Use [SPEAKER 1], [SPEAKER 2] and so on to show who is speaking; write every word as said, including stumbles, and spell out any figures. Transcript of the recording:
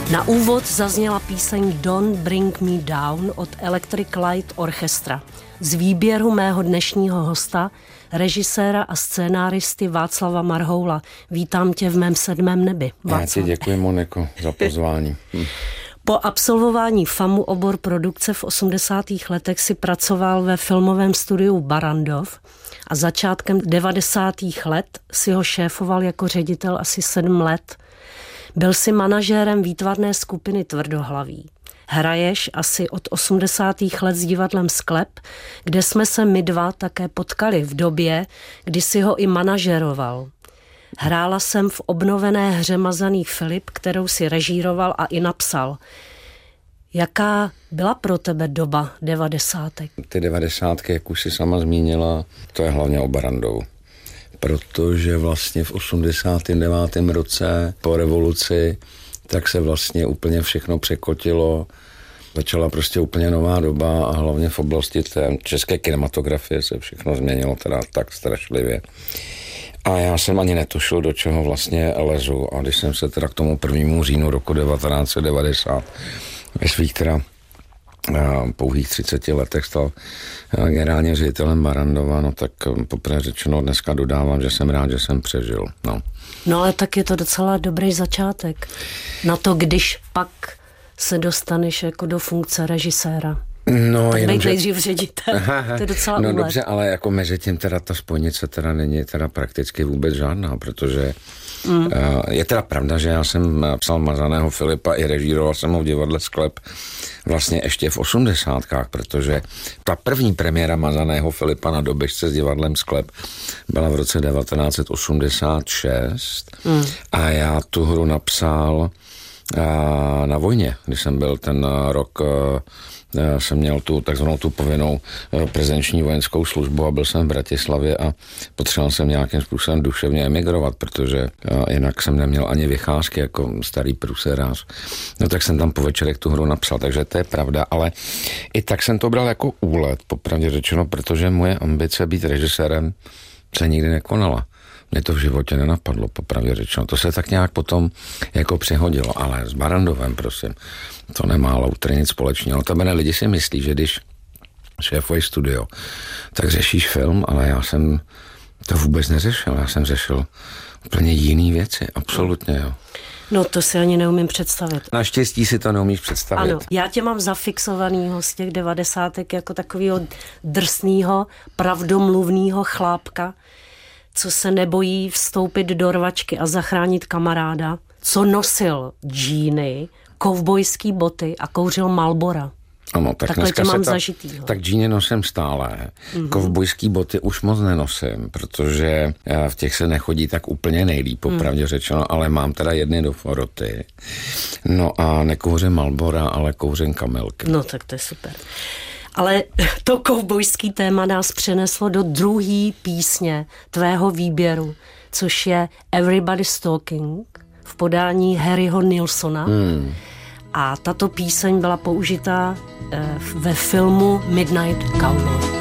[SPEAKER 1] Na úvod zazněla píseň Don't Bring Me Down od Electric Light Orchestra. Z výběru mého dnešního hosta, režiséra a scénáristy Václava Marhoula. Vítám tě v mém sedmém nebi. Václav.
[SPEAKER 2] Já ti děkuji, Moniko, za pozvání. Hm.
[SPEAKER 1] Po absolvování FAMu obor produkce v osmdesátých letech si pracoval ve filmovém studiu Barrandov a začátkem devadesátých let si ho šéfoval jako ředitel asi sedm let. Byl si manažérem výtvarné skupiny Tvrdohlaví. Hraješ asi od osmdesátých let s divadlem Sklep, kde jsme se my dva také potkali v době, kdy si ho i manažeroval. Hrála jsem v obnovené hře Mazaný Filip, kterou si režíroval a i napsal. Jaká byla pro tebe doba devadesátek?
[SPEAKER 2] Ty devadesátky, jak už si sama zmínila, to je hlavně o Barrandovu. Protože vlastně v osmdesátém devátém roce po revoluci tak se vlastně úplně všechno překotilo. Začala prostě úplně nová doba a hlavně v oblasti té české kinematografie se všechno změnilo teda tak strašlivě. A já jsem ani netušil, do čeho vlastně lezu. A když jsem se teda k tomu prvnímu říjnu roku devatenáct set devadesát ve svých teda pouhých třiceti letech stal generálním ředitelem Barrandova, no tak poprvé řečeno dneska dodávám, že jsem rád, že jsem přežil. No.
[SPEAKER 1] No ale tak je to docela dobrý začátek na to, když pak se dostaneš jako do funkce režiséra.
[SPEAKER 2] No,
[SPEAKER 1] tak
[SPEAKER 2] jenom,
[SPEAKER 1] být
[SPEAKER 2] že...
[SPEAKER 1] nejdřív ředitel, to je docela
[SPEAKER 2] No
[SPEAKER 1] úlet.
[SPEAKER 2] dobře, ale jako mezi tím teda ta spojnice teda není teda prakticky vůbec žádná, protože mm. uh, je teda pravda, že já jsem psal Mazaného Filipa i režíroval jsem ho v divadle Sklep vlastně ještě v osmdesátkách, protože ta první premiéra Mazaného Filipa na Doběžce s divadlem Sklep byla v roce devatenáct set osmdesát šest mm. a já tu hru napsal uh, na vojně, když jsem byl ten rok... Uh, jsem měl tu takzvanou tu povinnou prezenční vojenskou službu a byl jsem v Bratislavě a potřeboval jsem nějakým způsobem duševně emigrovat, protože jinak jsem neměl ani vycházky jako starý průserář. No tak jsem tam po večerech tu hru napsal, takže to je pravda, ale i tak jsem to bral jako úlet, popravdě řečeno, protože moje ambice být režisérem se nikdy nekonala. Mě to v životě nenapadlo, popravdě řečeno. To se tak nějak potom jako přehodilo, ale s Barrandovem, prosím, to nemá autor nic společného. Tebe lidi si myslí, že když šéfuješ studio, tak řešíš film, ale já jsem to vůbec neřešil. Já jsem řešil úplně jiný věci, absolutně, jo.
[SPEAKER 1] No to si ani neumím představit.
[SPEAKER 2] Naštěstí si to neumíš představit.
[SPEAKER 1] Ano, já tě mám zafixovanýho z těch devadesátek jako takovýho drsnýho, pravdomluvnýho chlápka, co se nebojí vstoupit do rvačky a zachránit kamaráda, co nosil džíny, kovbojský boty a kouřil Marlbora.
[SPEAKER 2] Ano, tak
[SPEAKER 1] takhle tě mám ta, zažitýho.
[SPEAKER 2] Tak džíny nosím stále. Mm-hmm. Kovbojský boty už moc nenosím, protože v těch se nechodí tak úplně nejlíp, popravdě mm. řečeno, ale mám teda jedny do foroty. No a nekouřím Marlbora, ale kouřím Kamilky.
[SPEAKER 1] No tak to je super. Ale to kovbojský téma nás přeneslo do druhé písně tvého výběru, což je Everybody's Talking v podání Harryho Nilssona. Hmm. A tato píseň byla použitá ve filmu Midnight Cowboy.